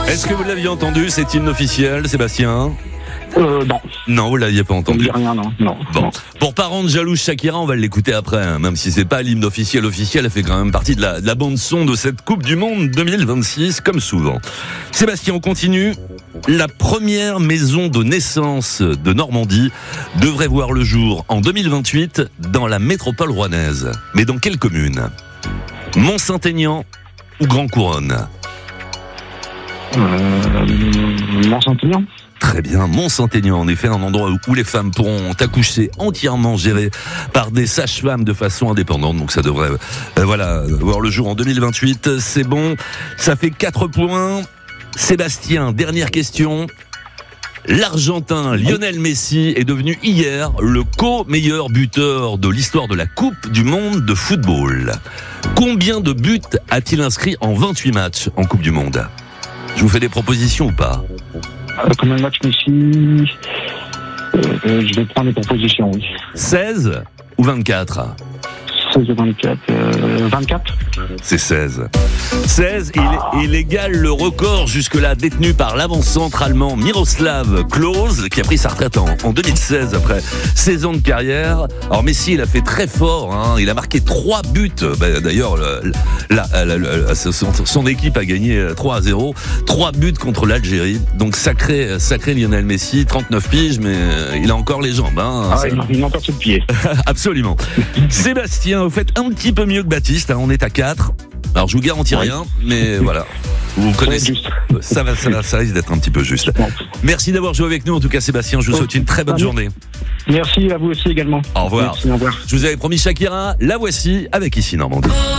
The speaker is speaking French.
Est-ce que vous l'aviez entendu, cet hymne officiel, Sébastien ? Non. Non, vous l'aviez pas On entendu. dit rien, non. Bon, Non. pour pas rendre jalouse Shakira, on va l'écouter après, hein. Même si c'est pas l'hymne officiel, elle fait quand même partie de la bande son de cette Coupe du Monde 2026, comme souvent. Sébastien, on continue. La première maison de naissance de Normandie devrait voir le jour en 2028 dans la métropole rouennaise. Mais dans quelle commune ? Mont-Saint-Aignan ou Grand-Couronne ? Mont-Saint-Aignan. Très bien, Mont-Saint-Aignan, en effet, un endroit où les femmes pourront accoucher entièrement gérées par des sages-femmes de façon indépendante. Donc ça devrait voir le jour en 2028. C'est bon, ça fait 4 points. Sébastien, dernière question. L'Argentin Lionel Messi est devenu hier le co-meilleur buteur de l'histoire de la Coupe du Monde de football. Combien de buts a-t-il inscrit en 28 matchs en Coupe du Monde ? Je vous fais des propositions ou pas ? Combien de matchs Messi je vais prendre les propositions, oui. 16 ou 24 ? 16 et 24. 24. C'est 16. 16, il égale le record jusque-là détenu par l'avant-centre allemand Miroslav Klose, qui a pris sa retraite en 2016 après 16 ans de carrière. Alors Messi, il a fait très fort, hein. Il a marqué 3 buts. D'ailleurs, son équipe a gagné 3-0. 3 buts contre l'Algérie. Donc sacré Lionel Messi, 39 piges, mais il a encore les jambes. Hein. Il a encore sur le pied. Absolument. Sébastien, vous faites un petit peu mieux que Baptiste, hein. On est à 4. Alors je vous garantis rien, mais voilà. Vous connaissez. Ça risque d'être un petit peu juste. Merci d'avoir joué avec nous. En tout cas, Sébastien, je vous souhaite une très bonne journée. Merci à vous aussi également. Au revoir. Merci, au revoir. Je vous avais promis Shakira, la voici avec Ici Normandie.